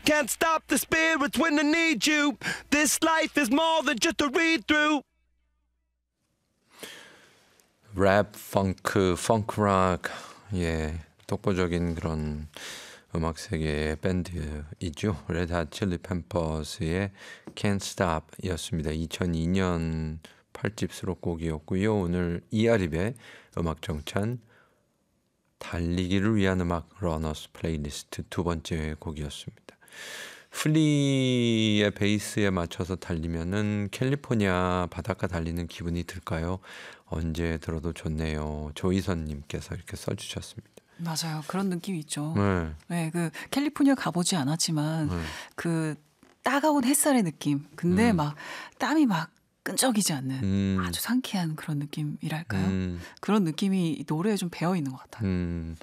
Can't stop the spirits when I need you. This life is more than just a read-through. 랩, 펑크, 펑크락, 예, 독보적인 그런 음악 세계의 밴드이죠. 레드 핫 칠리 펜퍼스의 Can't Stop이었습니다. 2002년 8집 수록곡이었고요. 오늘 이아립의 음악 정찬 달리기를 위한 음악 러너스 플레이리스트 두 번째 곡이었습니다. 플리의 베이스에 맞춰서 달리면은 캘리포니아 바닷가 달리는 기분이 들까요? 언제 들어도 좋네요. 조희선님께서 이렇게 써주셨습니다. 맞아요. 그런 느낌이 있죠. 네. 네, 그 캘리포니아 가보지 않았지만 그 따가운 햇살의 느낌. 근데 막 땀이 막 끈적이지 않는 아주 상쾌한 그런 느낌이랄까요? 그런 느낌이 이 노래에 좀 배어 있는 것 같아요. 네.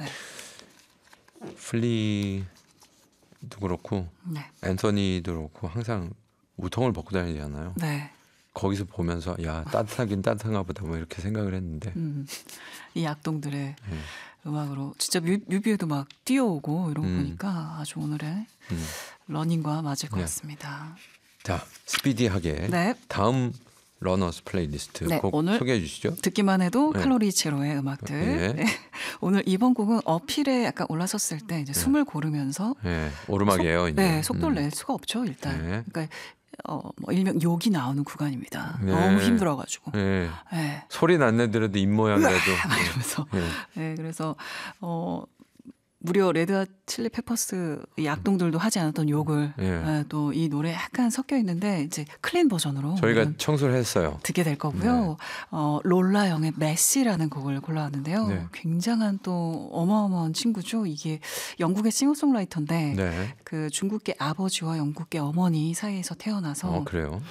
플리도 그렇고 네. 앤서니도 그렇고 항상 우통을 벗고 다니잖아요. 네. 거기서 보면서 야 따뜻하긴 따뜻한가 보다 뭐 이렇게 생각을 했는데 이 악동들의 음악으로 진짜 뮤비에도 막 뛰어오고 이런 거 보니까 아주 오늘의 러닝과 맞을 것 네. 같습니다. 자 스피디하게 네. 다음 러너스 플레이리스트 네, 곡 오늘 소개해 주시죠. 듣기만 해도 네. 칼로리 제로의 음악들. 네. 네. 오늘 이번 곡은 어필에 약간 올라섰을 때 이제 숨을 고르면서 네, 오르막이에요. 이제. 네, 속도를 낼 수가 없죠 일단. 네. 그러니까 뭐 일명 욕이 나오는 구간입니다. 네. 너무 힘들어가지고. 네. 네. 소리는 안 내더라도 입 모양이라도. 이러면서. 네, 그래서 무려 레드핫 칠리 페퍼스 이 악동들도 하지 않았던 욕을 네. 또 이 노래 약간 섞여 있는데 이제 클린 버전으로 저희가 청소를 했어요. 듣게 될 거고요. 롤라 영의 메시라는 곡을 골라왔는데요. 네. 굉장한 또 어마어마한 친구죠. 이게 영국의 싱어송라이터인데 네. 그 중국계 아버지와 영국계 어머니 사이에서 태어나서 그래요.